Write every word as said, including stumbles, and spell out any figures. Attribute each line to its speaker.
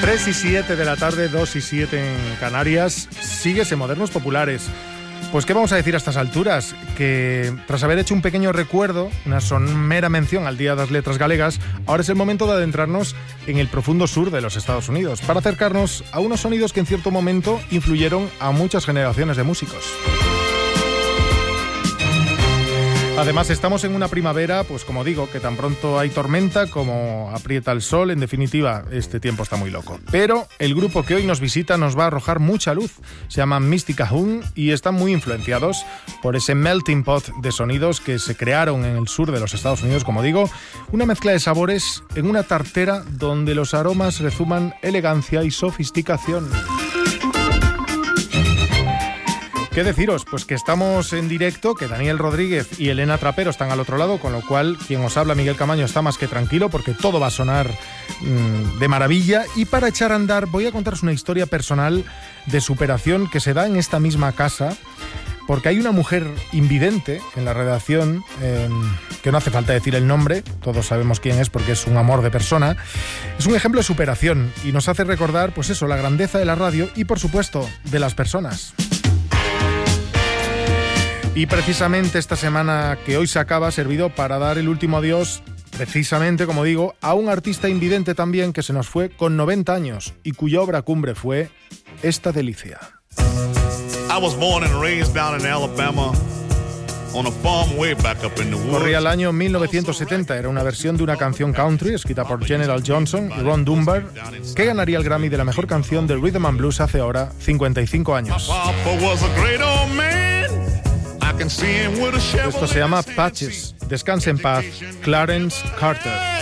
Speaker 1: tres y siete de la tarde, dos y siete en Canarias. Sigues en Modernos Populares. Pues, ¿qué vamos a decir a estas alturas? Que tras haber hecho un pequeño recuerdo, una somera mención al Día de las Letras Galegas, ahora es el momento de adentrarnos en el profundo sur de los Estados Unidos, para acercarnos a unos sonidos que en cierto momento influyeron a muchas generaciones de músicos. Además, estamos en una primavera, pues como digo, que tan pronto hay tormenta como aprieta el sol. En definitiva, este tiempo está muy loco. Pero el grupo que hoy nos visita nos va a arrojar mucha luz. Se llaman Mystic Cajun y están muy influenciados por ese melting pot de sonidos que se crearon en el sur de los Estados Unidos, como digo. Una mezcla de sabores en una tartera donde los aromas rezuman elegancia y sofisticación. ¿Qué deciros? Pues que estamos en directo, que Daniel Rodríguez y Elena Trapero están al otro lado, con lo cual quien os habla, Miguel Camaño, está más que tranquilo porque todo va a sonar mmm, de maravilla. Y para echar a andar voy a contaros una historia personal de superación que se da en esta misma casa, porque hay una mujer invidente en la redacción, eh, que no hace falta decir el nombre, todos sabemos quién es porque es un amor de persona. Es un ejemplo de superación y nos hace recordar, pues eso, la grandeza de la radio y, por supuesto, de las personas. Y precisamente esta semana que hoy se acaba ha servido para dar el último adiós, precisamente, como digo, a un artista invidente también que se nos fue con noventa años y cuya obra cumbre fue esta delicia.
Speaker 2: I was born and raised down in Alabama on a farm way back up in the woods.
Speaker 1: Corría el año mil novecientos setenta, era una versión de una canción country escrita por General Johnson y Ron Dunbar, que ganaría el Grammy de la mejor canción del Rhythm and Blues hace ahora cincuenta y cinco años. Esto se llama Patches. Descanse en paz, Clarence Carter.